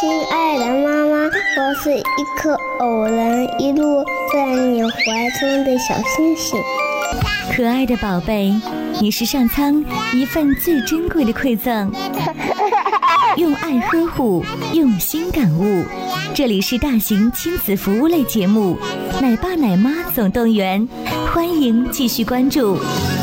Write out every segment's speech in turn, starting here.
亲爱的妈妈，我是一颗偶然一路在你怀中的小星星。 可爱的宝贝，你是上苍一份最珍贵的馈赠，用爱呵护，用心感悟。这里是大型亲子服务类节目《奶爸奶妈总动员》，欢迎继续关注。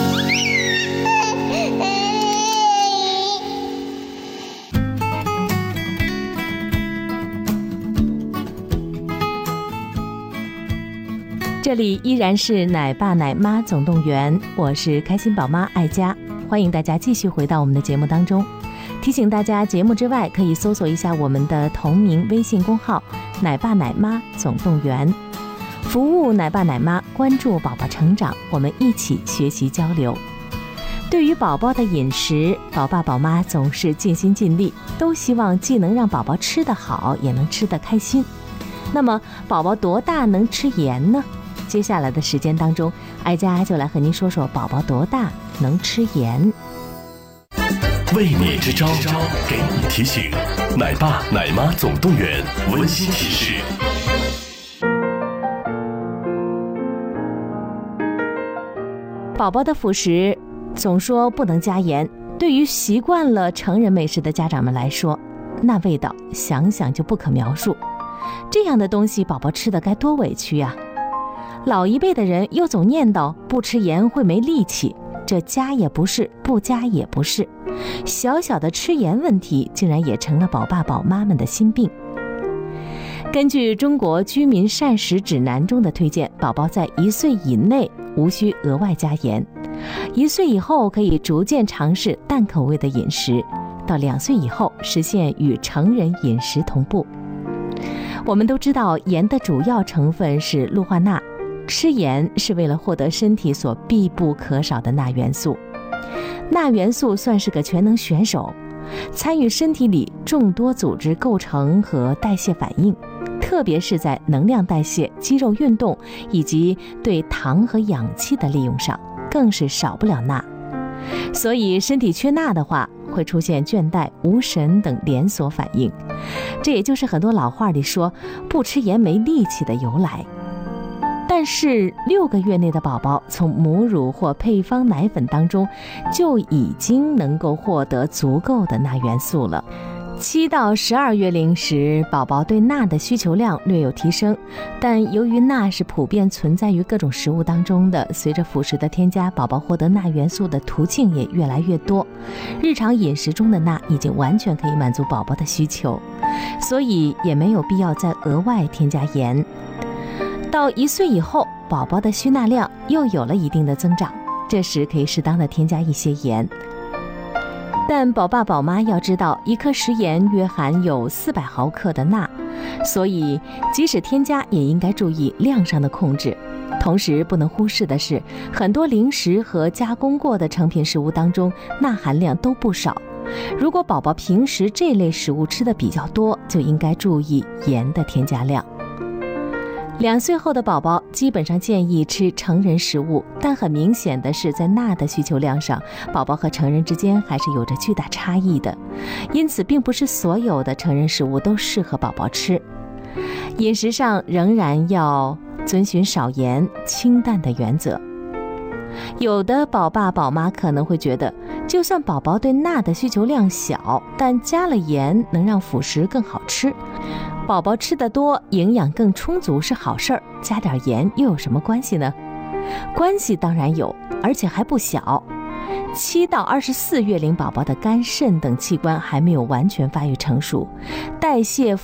这里依然是奶爸奶妈总动员，我是开心宝妈爱佳，欢迎大家继续回到我们的节目当中。提醒大家，节目之外可以搜索一下我们的同名微信公号奶爸奶妈总动员，服务奶爸奶妈，关注宝宝成长，我们一起学习交流。对于宝宝的饮食，宝爸宝妈总是尽心尽力，都希望既能让宝宝吃得好，也能吃得开心。那么宝宝多大能吃盐呢？接下来的时间当中，爱佳就来和您说说宝宝多大能吃盐。 为你支招，给你提醒，奶爸奶妈总动员温馨提示。 宝宝的辅食总说不能加盐，对于习惯了成人美食的家长们来说，那味道想想就不可描述。这样的东西宝宝吃的该多委屈呀！老一辈的人又总念叨不吃盐会没力气，这加也不是，不加也不是，小小的吃盐问题竟然也成了宝爸宝妈们的心病。根据中国居民膳食指南中的推荐，宝宝在1岁以内无需额外加盐，1岁以后可以逐渐尝试淡口味的饮食，到2岁以后实现与成人饮食同步。我们都知道盐的主要成分是氯化钠，吃盐是为了获得身体所必不可少的钠元素。钠元素算是个全能选手，参与身体里众多组织构成和代谢反应，特别是在能量代谢、肌肉运动以及对糖和氧气的利用上，更是少不了钠。所以身体缺钠的话，会出现倦怠、无神等连锁反应，这也就是很多老话里说不吃盐没力气的由来。但是6个月内的宝宝从母乳或配方奶粉当中就已经能够获得足够的钠元素了。7到12月龄时，宝宝对钠的需求量略有提升，但由于钠是普遍存在于各种食物当中的，随着辅食的添加，宝宝获得钠元素的途径也越来越多，日常饮食中的钠已经完全可以满足宝宝的需求，所以也没有必要再额外添加盐。到1岁以后，宝宝的需钠量又有了一定的增长，这时可以适当的添加一些盐。但宝爸宝妈要知道，1颗食盐约含有400毫克的钠，所以即使添加也应该注意量上的控制。同时不能忽视的是，很多零食和加工过的成品食物当中钠含量都不少，如果宝宝平时这类食物吃的比较多，就应该注意盐的添加量。2岁后的宝宝基本上建议吃成人食物，但很明显的是，在钠的需求量上，宝宝和成人之间还是有着巨大差异的，因此并不是所有的成人食物都适合宝宝吃。饮食上仍然要遵循少盐、清淡的原则。有的宝爸宝妈可能会觉得，就算宝宝对钠的需求量小，但加了盐能让辅食更好吃，宝宝吃得多，营养更充足是好事儿，加点盐又有什么关系呢？关系当然有，而且还不小。7到24月龄宝宝的肝、肾等器官还没有完全发育成熟，代谢